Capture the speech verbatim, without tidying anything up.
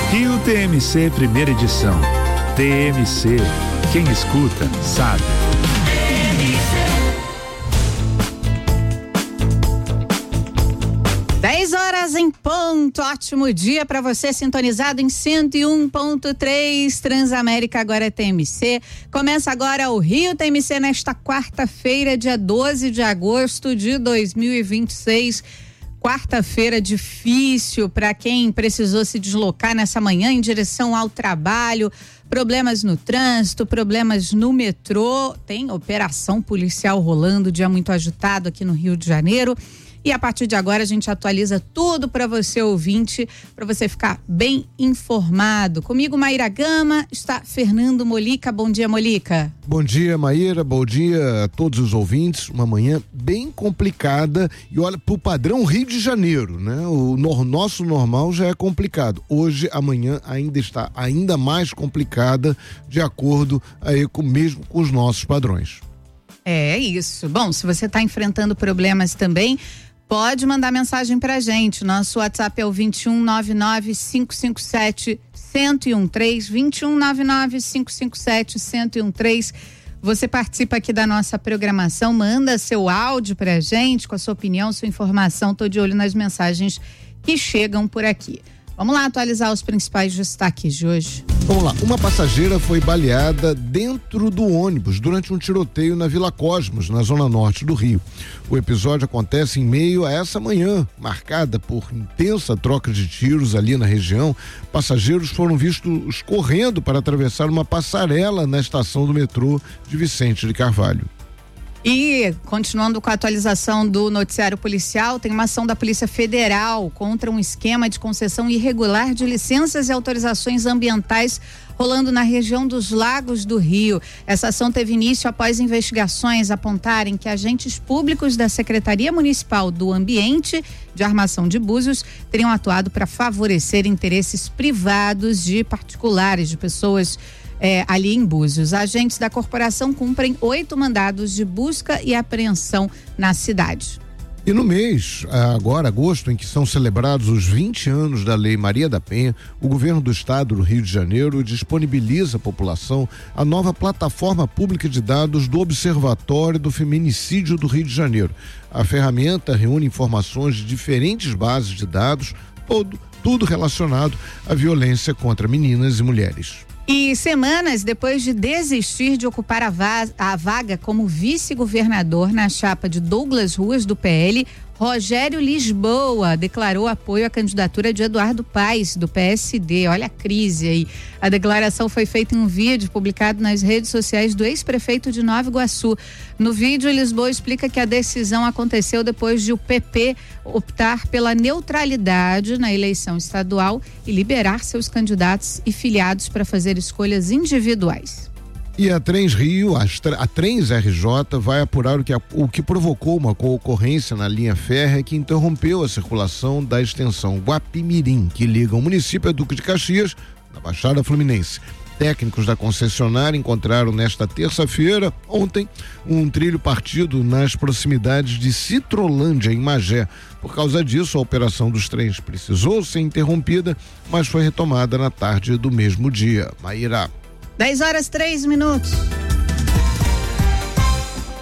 Rio T M C Primeira Edição. T M C, quem escuta sabe. dez horas em ponto, ótimo dia para você sintonizado em cento e um ponto três Transamérica, agora é T M C. Começa agora o Rio T M C nesta quarta-feira, dia doze de agosto de dois mil e vinte e seis. Quarta-feira difícil para quem precisou se deslocar nessa manhã em direção ao trabalho. Problemas no trânsito, problemas no metrô. Tem operação policial rolando, dia muito agitado aqui no Rio de Janeiro. E a partir de agora a gente atualiza tudo para você, ouvinte, para você ficar bem informado. Comigo, Maíra Gama, está Fernando Molica. Bom dia, Molica. Bom dia, Maíra. Bom dia a todos os ouvintes. Uma manhã bem complicada e olha, pro padrão Rio de Janeiro, né? O no, nosso normal já é complicado. Hoje, amanhã ainda está ainda mais complicada, de acordo aí com mesmo com os nossos padrões. É isso. Bom, se você está enfrentando problemas também, pode mandar mensagem pra gente. Nosso WhatsApp é o vinte e um, nove nove, cinco cinco sete, um zero um três, vinte e um, nove nove, cinco cinco sete, um zero um três. Você participa aqui da nossa programação, manda seu áudio pra gente com a sua opinião, sua informação. Tô de olho nas mensagens que chegam por aqui. Vamos lá atualizar os principais destaques de hoje. Vamos lá, uma passageira foi baleada dentro do ônibus durante um tiroteio na Vila Cosmos, na zona norte do Rio. O episódio acontece em meio a essa manhã, marcada por intensa troca de tiros ali na região. Passageiros foram vistos correndo para atravessar uma passarela na estação do metrô de Vicente de Carvalho. E, continuando com a atualização do noticiário policial, tem uma ação da Polícia Federal contra um esquema de concessão irregular de licenças e autorizações ambientais rolando na região dos Lagos do Rio. Essa ação teve início após investigações apontarem que agentes públicos da Secretaria Municipal do Ambiente de Armação de Búzios teriam atuado para favorecer interesses privados de particulares, de pessoas É, ali em Búzios. Agentes da corporação cumprem oito mandados de busca e apreensão na cidade. E no mês, agora, agosto, em que são celebrados os vinte anos da Lei Maria da Penha, o governo do estado do Rio de Janeiro disponibiliza à população a nova plataforma pública de dados do Observatório do Feminicídio do Rio de Janeiro. A ferramenta reúne informações de diferentes bases de dados, todo, tudo relacionado à violência contra meninas e mulheres. E semanas depois de desistir de ocupar a, va- a vaga como vice-governador na chapa de Douglas Ruas do P L, Rogério Lisboa declarou apoio à candidatura de Eduardo Paes, do P S D. Olha a crise aí. A declaração foi feita em um vídeo publicado nas redes sociais do ex-prefeito de Nova Iguaçu. No vídeo, Lisboa explica que a decisão aconteceu depois de o P P optar pela neutralidade na eleição estadual e liberar seus candidatos e filiados para fazer escolhas individuais. E a Trens Rio, a Trens R J, vai apurar o que, o que provocou uma ocorrência na linha férrea que interrompeu a circulação da extensão Guapimirim, que liga o município a Duque de Caxias, na Baixada Fluminense. Técnicos da concessionária encontraram nesta terça-feira, ontem, um trilho partido nas proximidades de Citrolândia, em Magé. Por causa disso, a operação dos trens precisou ser interrompida, mas foi retomada na tarde do mesmo dia. Maíra. dez horas, três minutos.